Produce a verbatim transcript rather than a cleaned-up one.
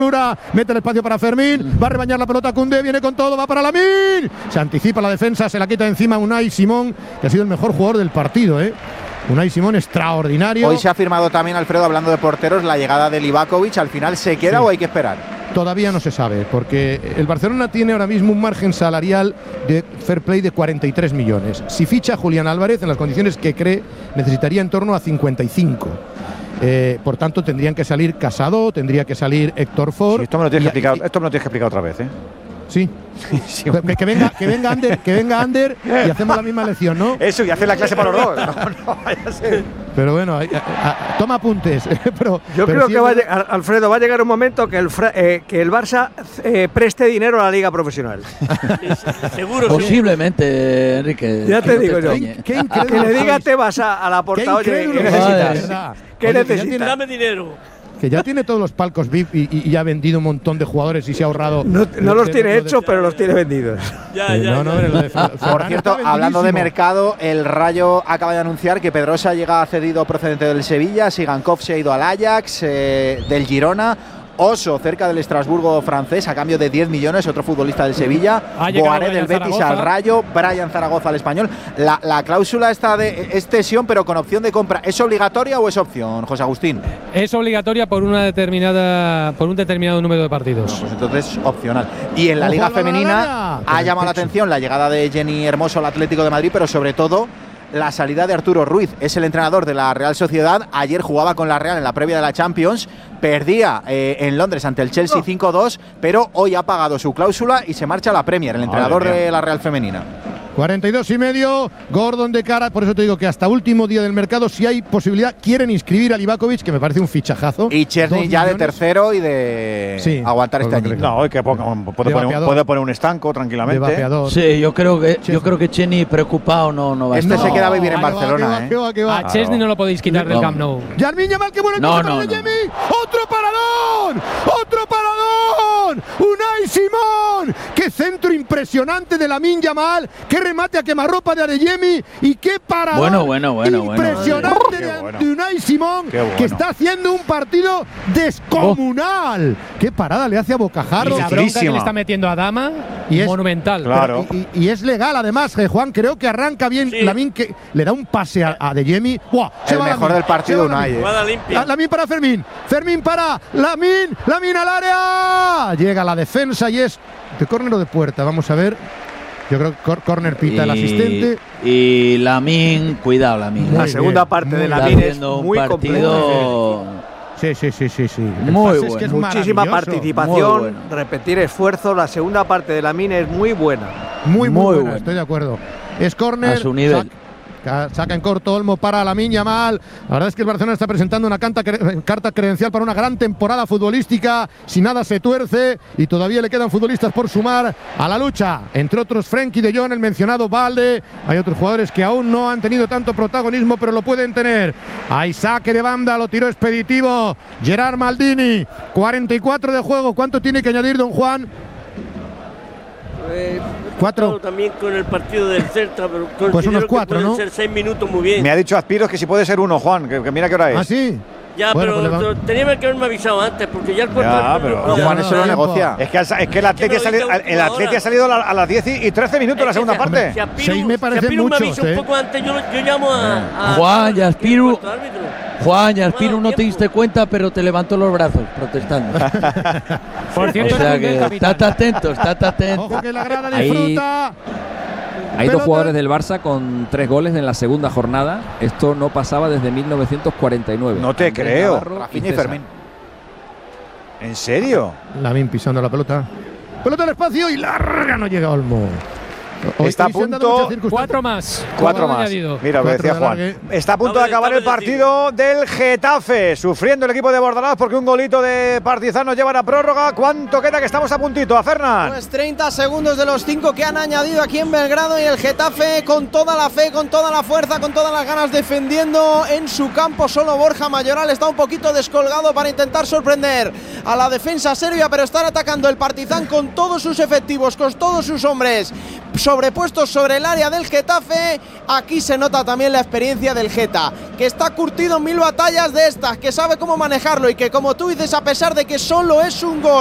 Mete el espacio para Fermín, va a rebañar la pelota Koundé, viene con todo, va para Lamine. Se anticipa la defensa, se la quita encima Unai Simón, que ha sido el mejor jugador del partido, ¿eh? Unai Simón extraordinario. Hoy se ha firmado también, Alfredo, hablando de porteros, la llegada de Livakovic. ¿Al final se queda sí. o hay que esperar? Todavía no se sabe, porque el Barcelona tiene ahora mismo un margen salarial de fair play de cuarenta y tres millones. Si ficha a Julián Álvarez en las condiciones que cree, necesitaría en torno a cincuenta y cinco. Eh, por tanto, tendrían que salir Casado, tendría que salir Héctor Ford. Sí, esto, me lo tienes que explicar, esto me lo tienes que explicar otra vez, ¿eh? Sí. sí que, que venga, que venga Ander, que venga Ander y hacemos la misma lección, ¿no? Eso, y hacer la clase para los dos. No, no, vaya a ser. Pero bueno, a, a, a, toma apuntes. pero, Yo pero creo que va a llegar, Alfredo, va a llegar un momento que el, eh, que el Barça eh, preste dinero a la liga profesional. Seguro. Posiblemente, Enrique. Ya te digo yo. Qué, qué que le diga te vas a, a la porta, oye, ¿qué necesitas? ¿Qué Oye, necesitas? Dame dinero. Que ya tiene todos los palcos V I P y, y, y ha vendido un montón de jugadores y se ha ahorrado. No, no los tiene hechos, pero los tiene vendidos. Ya, ya, no, no, ya. lo de Por cierto, hablando de mercado, el Rayo acaba de anunciar que Pedrosa llega cedido procedente del Sevilla, Sigankov se ha ido al Ajax, eh, del Girona. Oso, cerca del Estrasburgo francés, a cambio de diez millones, otro futbolista del Sevilla. Boaré del Betis Zaragoza. Al Rayo, Brian Zaragoza al Español. La, la cláusula está de es cesión, pero con opción de compra. ¿Es obligatoria o es opción, José Agustín? Es obligatoria por una determinada por un determinado número de partidos. No, pues entonces opcional. Y en la Liga Ojo, Femenina la ha llamado la atención la llegada de Jenny Hermoso al Atlético de Madrid, pero sobre todo la salida de Arturo Ruiz. Es el entrenador de la Real Sociedad. Ayer jugaba con la Real en la previa de la Champions. Perdía eh, en Londres ante el Chelsea cinco dos, pero hoy ha pagado su cláusula y se marcha a la Premier, el entrenador de la Real Femenina. cuarenta y dos y medio, Gordon de cara, por eso te digo que hasta último día del mercado, si hay posibilidad, quieren inscribir a Livakovic, que me parece un fichajazo. Y Chesney ya de tercero y de sí, aguantar este año. No, que ponga, puede, poner un, puede poner un estanco tranquilamente. Sí, yo creo que Chesney. yo creo que Chesney preocupado no, no va a Este estar. se queda a vivir no, en Barcelona. Va, ¿eh? que va, que va, a Chesney no lo podéis quitar del Camp Nou. Yarmin Yamal, que bueno el no, no, no, de no. ¡Otro paradón! ¡Otro paradón! ¡Unai Simón! ¡Qué centro impresionante de Lamine Yamal! ¡Qué remate a quemarropa de Adeyemi! ¡Y qué paradón! Bueno, bueno, bueno, impresionante bueno, de, bueno. de Unai Simón, bueno. que está haciendo un partido descomunal. Oh. ¡Qué parada le hace a Bocajarro! Y la bronca que le está metiendo a Dama, y es monumental. Claro. Y, y, y es legal, además, eh, Juan. Creo que arranca bien sí. Lamine, que le da un pase a, a Adeyemi. El mejor Lamine. del partido, Unai. La, Lamine para Fermín. Fermín para Lamine. Lamine al área. Llega la defensa y es de córner o de puerta. Vamos a ver. Yo creo que córner pita y, el asistente. Y Lamine, cuidado, Lamine. La segunda parte de Lamine es muy partido. Sí, sí, sí, sí, sí. Muy bueno. Es que es muchísima participación, bueno. repetir esfuerzo. La segunda parte de Lamine es muy buena. Muy, muy, muy buena, buena. Estoy de acuerdo. Es córner. A su nivel. Saca, saca en corto Olmo para Lamine Yamal. La verdad es que el Barcelona está presentando una canta, carta credencial para una gran temporada futbolística. Si nada se tuerce y todavía le quedan futbolistas por sumar a la lucha. Entre otros Frenkie de Jong, el mencionado Valde. Hay otros jugadores que aún no han tenido tanto protagonismo, pero lo pueden tener. Hay saque de banda, lo tiró expeditivo Gerard Maldini. cuarenta y cuatro de juego. ¿Cuánto tiene que añadir, don Juan? Eh, Cuatro. También con el partido del Celta, pero pues unos cuatro, que pueden ¿no? ser seis minutos muy bien. Me ha dicho Aspiros que si puede ser uno, Juan, que, que mira qué hora es. ¿Ah, sí? Ya, bueno, pero, pero tenía que haberme avisado antes, porque ya el cuarto. Ya, pero no, Juan, eso lo negocia. Es que, es que el Atleti ha salido, el Atleti ha salido a, a las diez y trece minutos de la segunda parte. Si Aspiru, Seis me parece si Aspiru mucho, me avisa ¿eh? un poco antes, yo, yo llamo a, a Juan y Aspiru. Juan y Aspiru bueno, no te diste cuenta, pero te levantó los brazos protestando. Por cierto, o sea que estate atento, estate atento. Ojo que la grada disfruta. Hay, hay dos jugadores del Barça con tres goles en la segunda jornada. Esto no pasaba desde mil novecientos cuarenta y nueve. No te Andrés creo. Navarro Rafinha y y Fermín. ¿En serio? Lamine pisando la pelota. Pelota al espacio y larga, no llega Olmo. Hoy, está a punto. Cuatro más. Cuatro más. Añadido. Mira lo que decía Juan. De está a punto de acabar el partido del Getafe. Sufriendo el equipo de Bordalás porque un golito de Partizan nos lleva a prórroga. ¿Cuánto queda? Que estamos a puntito. A Fernán. Pues treinta segundos de los cinco que han añadido aquí en Belgrado. Y el Getafe con toda la fe, con toda la fuerza, con todas las ganas defendiendo en su campo. Solo Borja Mayoral está un poquito descolgado para intentar sorprender a la defensa serbia, pero están atacando el Partizan con todos sus efectivos, con todos sus hombres. sobrepuestos sobre el área del Getafe. Aquí se nota también la experiencia del Geta, que está curtido en mil batallas de estas, que sabe cómo manejarlo y que, como tú dices, a pesar de que solo es un gol,